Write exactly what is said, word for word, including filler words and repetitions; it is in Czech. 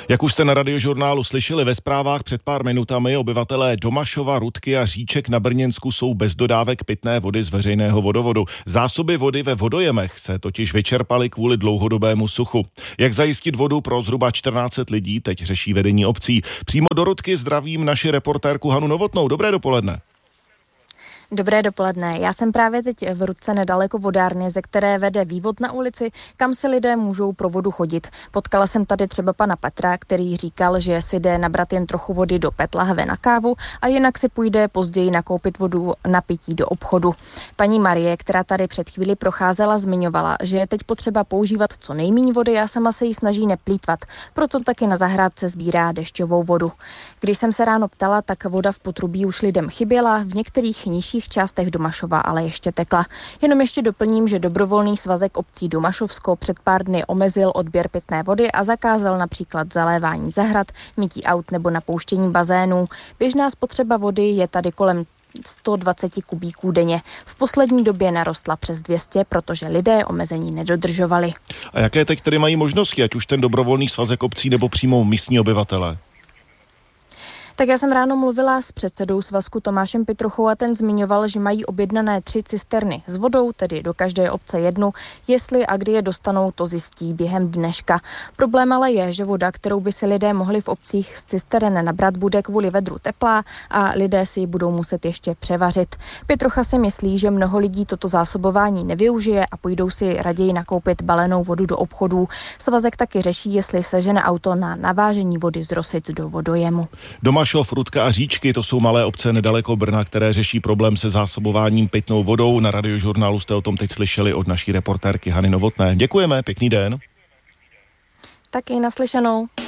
Jak už jste na Radiožurnálu slyšeli ve zprávách před pár minutami, obyvatelé Domašova, Rudky a Říček na Brněnsku jsou bez dodávek pitné vody z veřejného vodovodu. Zásoby vody ve vodojemech se totiž vyčerpaly kvůli dlouhodobému suchu. Jak zajistit vodu pro zhruba čtrnáct set lidí, teď řeší vedení obcí. Přímo do Rudky zdravím naši reportérku Hanu Novotnou. Dobré dopoledne. Dobré dopoledne. Já jsem právě teď v Rudce nedaleko vodárny, ze které vede vývod na ulici, kam si lidé můžou pro vodu chodit. Potkala jsem tady třeba pana Petra, který říkal, že si jde nabrat jen trochu vody do PET lahve na kávu a jinak si půjde později nakoupit vodu na pití do obchodu. Paní Marie, která tady před chvíli procházela, zmiňovala, že je teď potřeba používat co nejméně vody a sama se jí snaží neplýtvat. Proto taky na zahrádce sbírá dešťovou vodu. Když jsem se ráno ptala, tak voda v potrubí už lidem chyběla, v některých nižších částech Domašova ale ještě tekla. Jenom ještě doplním, že dobrovolný svazek obcí Domašovsko před pár dny omezil odběr pitné vody a zakázal například zalévání zahrad, mytí aut nebo napouštění bazénů. Běžná spotřeba vody je tady kolem sto dvacet kubíků denně. V poslední době narostla přes dvě stě, protože lidé omezení nedodržovali. A jaké teď tedy mají možnosti, ať už ten dobrovolný svazek obcí nebo přímo místní obyvatelé? Tak já jsem ráno mluvila s předsedou svazku Tomášem Pitruchou a ten zmiňoval, že mají objednané tři cisterny s vodou, tedy do každé obce jednu. Jestli a kdy je dostanou, to zjistí během dneška. Problém ale je, že voda, kterou by si lidé mohli v obcích z cisteren nabrat, bude kvůli vedru teplá a lidé si ji budou muset ještě převařit. Pitrucha si myslí, že mnoho lidí toto zásobování nevyužije a půjdou si raději nakoupit balenou vodu do obchodů. Svazek taky řeší, jestli sežene auto na navážení vody z Rosic do vodojemu. Domašov, Rudka a Říčky, to jsou malé obce nedaleko Brna, které řeší problém se zásobováním pitnou vodou. Na Radiožurnálu jste o tom teď slyšeli od naší reportérky Hany Novotné. Děkujeme, pěkný den. Taky naslyšenou.